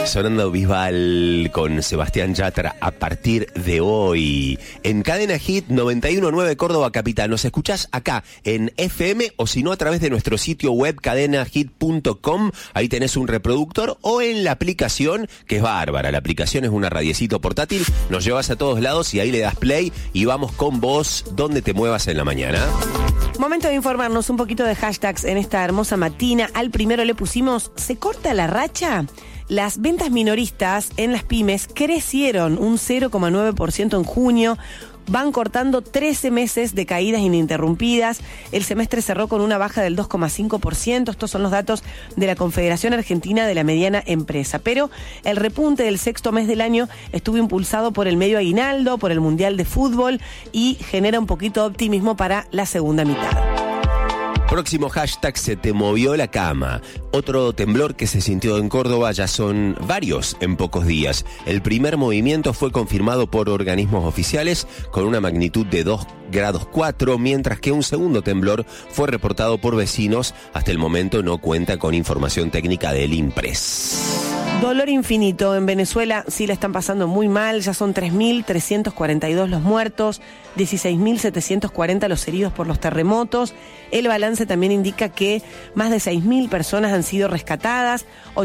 Sonando Bisbal con Sebastián Yatra a partir de hoy. En Cadena Hit 91.9 Córdoba Capital. Nos escuchás acá en FM o si no a través de nuestro sitio web cadenahit.com. Ahí tenés un reproductor o en la aplicación que es bárbara. La aplicación es una radiecito portátil. Nos llevas a todos lados y ahí le das play y vamos con vos donde te muevas en la mañana. Momento de informarnos un poquito de hashtags en esta hermosa matina. Al primero le pusimos ¿se corta la racha? Las ventas minoristas en las pymes crecieron un 0,9% en junio. Van cortando 13 meses de caídas ininterrumpidas. El semestre cerró con una baja del 2,5%. Estos son los datos de la Confederación Argentina de la Mediana Empresa. Pero el repunte del sexto mes del año estuvo impulsado por el medio aguinaldo, por el Mundial de Fútbol y genera un poquito de optimismo para la segunda mitad. Próximo hashtag, se te movió la cama. Otro temblor que se sintió en Córdoba, ya son varios en pocos días. El primer movimiento fue confirmado por organismos oficiales con una magnitud de 2,4 grados, mientras que un segundo temblor fue reportado por vecinos. Hasta el momento no cuenta con información técnica del INPRES. Dolor infinito. En Venezuela sí la están pasando muy mal. Ya son 3.342 los muertos, 16.740 los heridos por los terremotos. El balance también indica que más de 6.000 personas han sido rescatadas,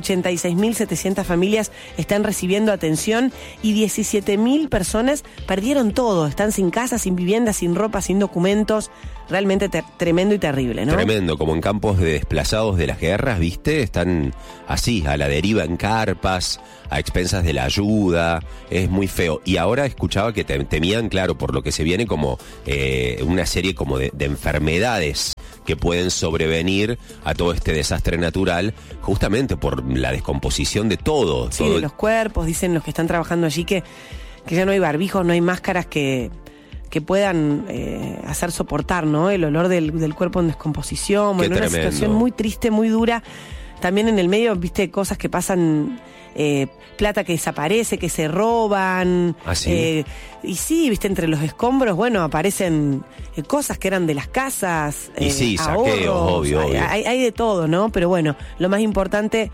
86.700 familias están recibiendo atención y 17.000 personas perdieron todo. Están sin casa, sin vivienda, sin ropa, sin documentos. Realmente tremendo y terrible, ¿no? Tremendo, como en campos de desplazados de las guerras, ¿viste? Están así, a la deriva en carpas, a expensas de la ayuda. Es muy feo. Y ahora escuchaba que temían, claro, por lo que se viene como una serie como de enfermedades que pueden sobrevenir a todo este desastre natural, justamente por la descomposición de todo. Sí, de los cuerpos, dicen los que están trabajando allí que ya no hay barbijos, no hay máscaras que puedan hacer soportar, ¿no? El olor del cuerpo en descomposición. Bueno, una situación muy triste, muy dura. También en el medio, viste, cosas que pasan, plata que desaparece, que se roban. ¿Ah, sí? Y sí, viste, entre los escombros, bueno, aparecen cosas que eran de las casas. Y sí, saqueos, obvio. Hay de todo, ¿no? Pero bueno, lo más importante,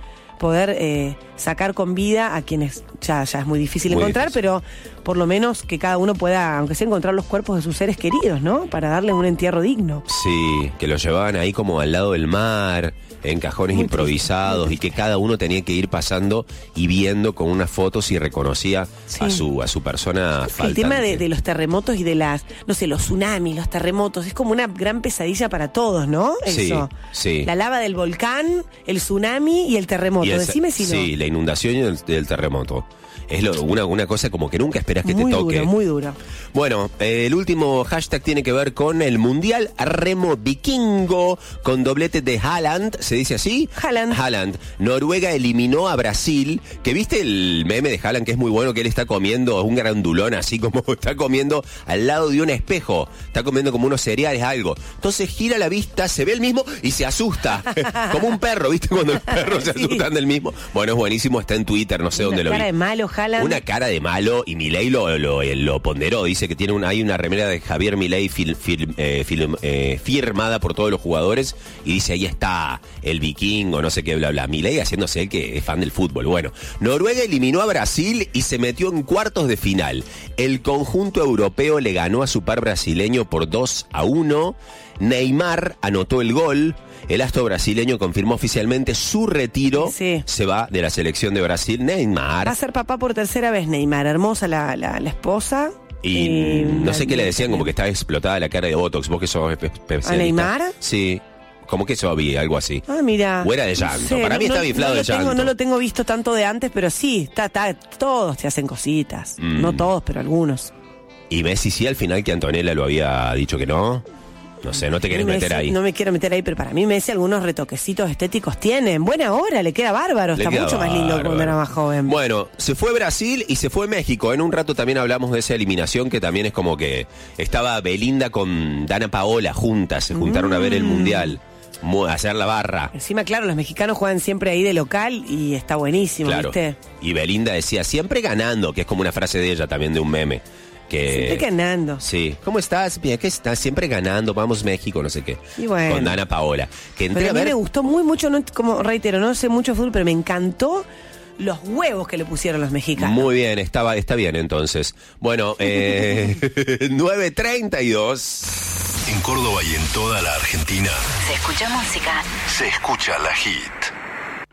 poder sacar con vida a quienes ya es muy difícil encontrar, pero por lo menos que cada uno pueda, aunque sea, encontrar los cuerpos de sus seres queridos, ¿no? Para darles un entierro digno. Sí, que los llevaban ahí como al lado del mar, en cajones muy improvisados, triste. Y que cada uno tenía que ir pasando y viendo con unas fotos y reconocía a su persona faltante. El tema de los terremotos y de las, no sé, los tsunamis, los terremotos, es como una gran pesadilla para todos, ¿no? Eso. Sí. La lava del volcán, el tsunami y el terremoto. Decime si no. Sí, la inundación y el terremoto. Es una cosa como que nunca esperas que muy te toque. Muy duro. Bueno, el último hashtag tiene que ver con el Mundial Remo Vikingo, con doblete de Haaland, ¿se dice así? Haaland. Noruega eliminó a Brasil, que viste el meme de Haaland, que es muy bueno, que él está comiendo un grandulón, así como está comiendo al lado de un espejo, está comiendo como unos cereales, algo. Entonces gira la vista, se ve el mismo y se asusta, como un perro, ¿viste? Cuando los perros se asustan del mismo. Bueno, es buenísimo, está en Twitter, no sé dónde lo vi. Una cara de malo, Haaland. Una cara de malo, y Milei lo ponderó. Dice que hay una remera de Javier Milei firmada por todos los jugadores, y dice ahí está el vikingo, no sé qué, bla bla. Milei haciéndose el que es fan del fútbol. Bueno, Noruega eliminó a Brasil y se metió en cuartos de final. El conjunto europeo le ganó a su par brasileño por 2-1. Neymar anotó el gol. El astro brasileño confirmó oficialmente su retiro. Sí. Se va de la selección de Brasil. Neymar va a ser papá por tercera vez, Neymar. Hermosa la esposa. Y no sé qué le decían, como que estaba explotada la cara de Botox. Vos que sos especialista. ¿A Neymar? Sí. Como que eso había, algo así. Ah, mira. O era de llanto. No sé, para mí estaba inflado de llanto. No lo tengo visto tanto de antes, pero sí, todos te hacen cositas. No todos, pero algunos. Y Messi sí, al final, que Antonella lo había dicho que no. No sé, no te querés meter ahí. No me quiero meter ahí, pero para mí Messi algunos retoquecitos estéticos tienen. Buena hora, le queda bárbaro. Está mucho más lindo que cuando era más joven. Bueno, se fue Brasil y se fue México. En un rato también hablamos de esa eliminación, que también es como que estaba Belinda con Dana Paola juntas. Se juntaron a ver el Mundial, a hacer la barra. Encima, claro, los mexicanos juegan siempre ahí de local y está buenísimo, claro. ¿Viste? Y Belinda decía, siempre ganando, que es como una frase de ella también, de un meme. Siempre ganando. Sí. ¿Cómo estás? Bien, ¿qué estás? Siempre ganando. Vamos México, no sé qué. Y bueno. Con Dana Paola. Que pero a mí me gustó muy mucho, no, como reitero, no sé mucho fútbol, pero me encantó los huevos que le pusieron los mexicanos. Muy bien, está bien entonces. Bueno, 9:32. En Córdoba y en toda la Argentina Se escucha música. se escucha La Hit.